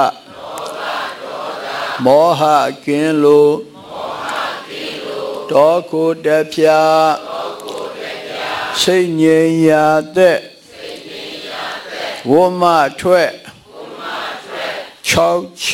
မောဟကင်းလို့တောကိုတပြာစိတ်ငြိမ်ရာသက်ဝမထွက်6